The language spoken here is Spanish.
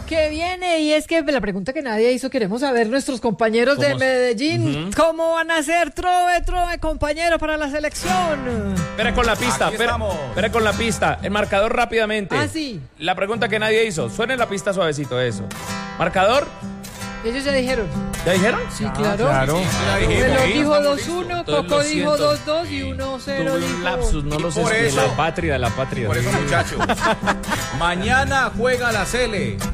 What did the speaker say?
que viene, y es que la pregunta que nadie hizo, queremos saber nuestros compañeros de Medellín, ¿cómo van a ser trove, compañero, para la selección? Espera con la pista, espera con la pista. El marcador rápidamente. Ah, sí. La pregunta que nadie hizo. Suene la pista suavecito, eso. Marcador. Ellos ya dijeron. ¿Ya dijeron? Sí, claro. Reloj dijo 2-1, Coco dijo 2-2 y 1-0 dijo... un lapsus, no lo sé. La patria. Por eso, muchachos, mañana juega la Sele.